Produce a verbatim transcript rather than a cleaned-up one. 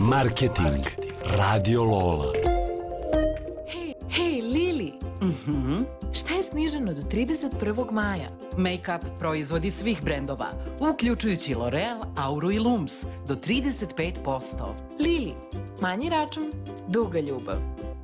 Marketing. Radio Lola. Hej, hej, Lili. Mhm. Šta je sniženo do trideset prvog maja? Make-up proizvodi svih brendova, uključujući L'Oreal, Auru i Lums, do trideset pet posto. Lili, manji račun, duga ljubav.